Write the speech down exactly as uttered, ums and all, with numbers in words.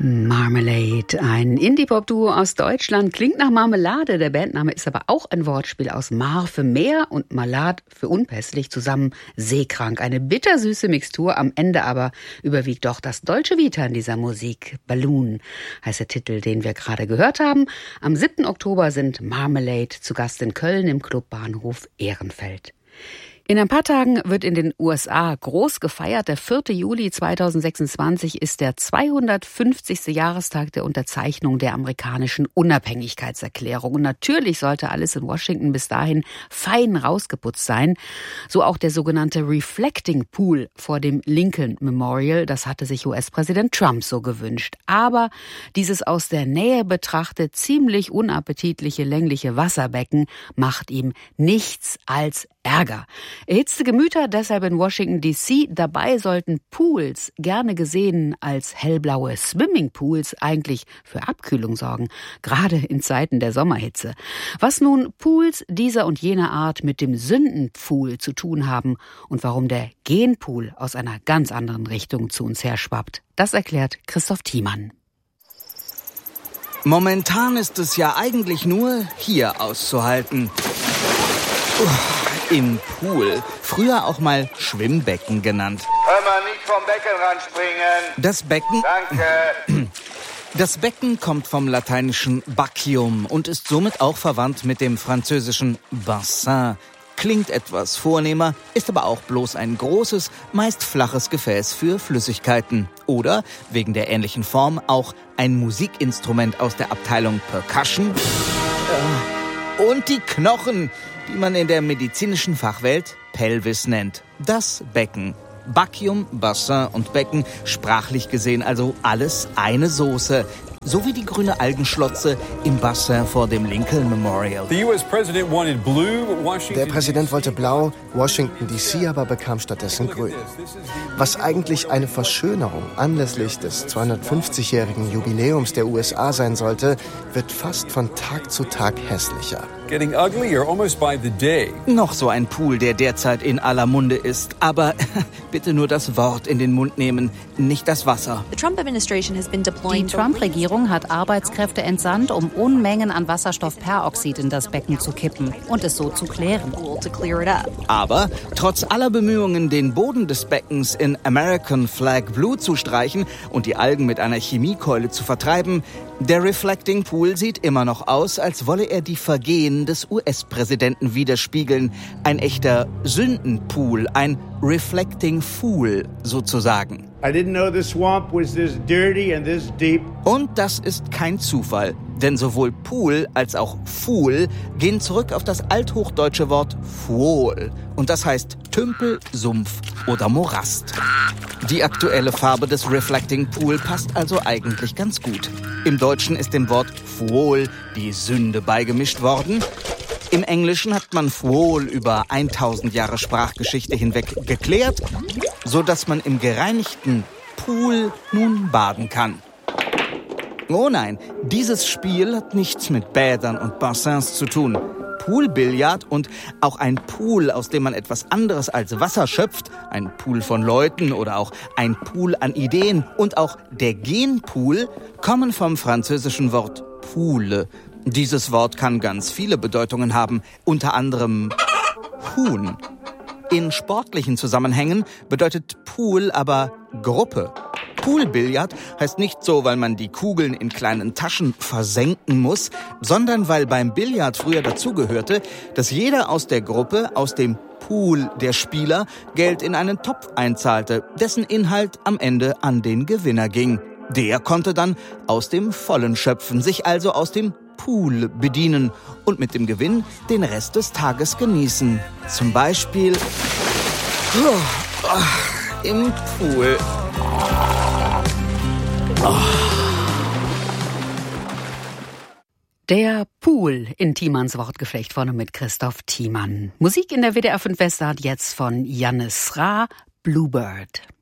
Marmalade, ein Indie-Pop-Duo aus Deutschland, klingt nach Marmelade. Der Bandname ist aber auch ein Wortspiel aus Mar für Meer und Malad für unpässlich, zusammen seekrank. Eine bittersüße Mixtur, am Ende aber überwiegt doch das deutsche Vita in dieser Musik. Balloon heißt der Titel, den wir gerade gehört haben. Am siebten Oktober sind Marmalade zu Gast in Köln im Clubbahnhof Ehrenfeld. In ein paar Tagen wird in den U S A groß gefeiert. Der vierte Juli zweitausendsechsundzwanzig ist der zweihundertfünfzigste Jahrestag der Unterzeichnung der amerikanischen Unabhängigkeitserklärung. Und natürlich sollte alles in Washington bis dahin fein rausgeputzt sein. So auch der sogenannte Reflecting Pool vor dem Lincoln Memorial. Das hatte sich U S-Präsident Trump so gewünscht. Aber dieses aus der Nähe betrachtet ziemlich unappetitliche längliche Wasserbecken macht ihm nichts als Ärger. Erhitzte Gemüter deshalb in Washington D C. Dabei sollten Pools, gerne gesehen als hellblaue Swimmingpools, eigentlich für Abkühlung sorgen, gerade in Zeiten der Sommerhitze. Was nun Pools dieser und jener Art mit dem Sündenpool zu tun haben und warum der Genpool aus einer ganz anderen Richtung zu uns herschwappt, das erklärt Christoph Thiemann. Momentan ist es ja eigentlich nur hier auszuhalten. Uff. Im Pool, früher auch mal Schwimmbecken genannt. Hör mal, nicht vom Beckenrand springen. Das Becken... Danke. Das Becken kommt vom lateinischen Bacchium und ist somit auch verwandt mit dem französischen Bassin. Klingt etwas vornehmer, ist aber auch bloß ein großes, meist flaches Gefäß für Flüssigkeiten. Oder, wegen der ähnlichen Form, auch ein Musikinstrument aus der Abteilung Percussion. Äh, und die Knochen, die man in der medizinischen Fachwelt Pelvis nennt. Das Becken. Bacchium, Bassin und Becken, sprachlich gesehen also alles eine Soße. So wie die grüne Algenschlotze im Bassin vor dem Lincoln Memorial. Der Präsident wollte blau, Washington D C aber bekam stattdessen grün. Was eigentlich eine Verschönerung anlässlich des zweihundertfünfzigjährigen Jubiläums der U S A sein sollte, wird fast von Tag zu Tag hässlicher. Getting uglier almost by the day. Noch so ein Pool, der derzeit in aller Munde ist. Aber bitte nur das Wort in den Mund nehmen, nicht das Wasser. Die Trump-Regierung hat Arbeitskräfte entsandt, um Unmengen an Wasserstoffperoxid in das Becken zu kippen und es so zu klären. Aber trotz aller Bemühungen, den Boden des Beckens in American Flag Blue zu streichen und die Algen mit einer Chemiekeule zu vertreiben, der Reflecting Pool sieht immer noch aus, als wolle er die Vergehen des U S-Präsidenten widerspiegeln. Ein echter Sündenpool, ein Reflecting Fool sozusagen. I didn't know the swamp was this dirty and this deep. Und das ist kein Zufall, denn sowohl Pool als auch Fool gehen zurück auf das althochdeutsche Wort Fuol. Und das heißt Tümpel, Sumpf oder Morast. Die aktuelle Farbe des Reflecting Pool passt also eigentlich ganz gut. Im Deutschen ist dem Wort Fuol die Sünde beigemischt worden. Im Englischen hat man Fuol über tausend Jahre Sprachgeschichte hinweg geklärt, so dass man im gereinigten Pool nun baden kann. Oh nein, dieses Spiel hat nichts mit Bädern und Bassins zu tun. Poolbillard und auch ein Pool, aus dem man etwas anderes als Wasser schöpft, ein Pool von Leuten oder auch ein Pool an Ideen und auch der Genpool kommen vom französischen Wort Poule. Dieses Wort kann ganz viele Bedeutungen haben, unter anderem Huhn. In sportlichen Zusammenhängen bedeutet Pool aber Gruppe. Poolbillard heißt nicht so, weil man die Kugeln in kleinen Taschen versenken muss, sondern weil beim Billard früher dazugehörte, dass jeder aus der Gruppe, aus dem Pool der Spieler, Geld in einen Topf einzahlte, dessen Inhalt am Ende an den Gewinner ging. Der konnte dann aus dem Vollen schöpfen, sich also aus dem Pool bedienen und mit dem Gewinn den Rest des Tages genießen. Zum Beispiel oh, oh, im Pool. Oh. Der Pool in Thiemanns Wortgeflecht vorne mit Christoph Thiemann. Musik in der W D R fünf Westart jetzt von Jannis Ra, Bluebird.